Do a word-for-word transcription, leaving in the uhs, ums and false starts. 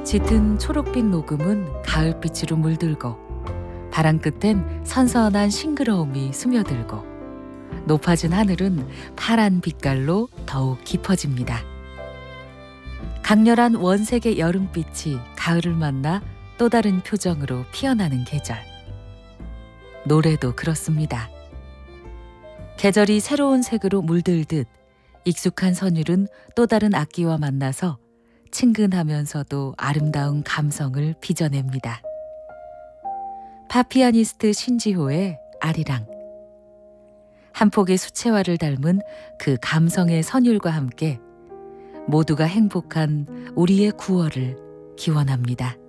짙은 초록빛 녹음은 가을빛으로 물들고 바람 끝엔 선선한 싱그러움이 스며들고 높아진 하늘은 파란 빛깔로 더욱 깊어집니다. 강렬한 원색의 여름빛이 가을을 만나 또 다른 표정으로 피어나는 계절. 노래도 그렇습니다. 계절이 새로운 색으로 물들듯 익숙한 선율은 또 다른 악기와 만나서 친근하면서도 아름다운 감성을 빚어냅니다. 파피아니스트 신지호의 아리랑. 한 폭의 수채화를 닮은 그 감성의 선율과 함께 모두가 행복한 우리의 구월을 기원합니다.